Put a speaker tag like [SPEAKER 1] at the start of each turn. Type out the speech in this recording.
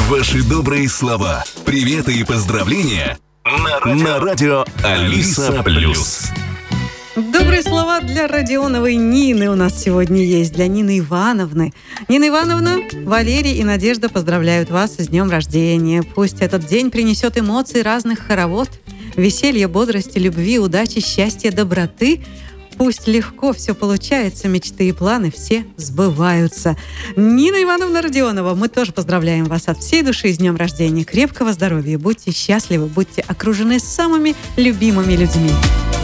[SPEAKER 1] Ваши добрые слова, приветы и поздравления на радио Алиса Плюс.
[SPEAKER 2] Добрые слова для Родионовой Нины у нас сегодня есть, для Нины Ивановны. Нина Ивановна, Валерий и Надежда поздравляют вас с днем рождения. Пусть этот день принесет эмоции разных хоровод, веселья, бодрости, любви, удачи, счастья, доброты. Пусть легко все получается, мечты и планы все сбываются. Нина Ивановна Родионова, мы тоже поздравляем вас от всей души с днем рождения. Крепкого здоровья, будьте счастливы, будьте окружены самыми любимыми людьми.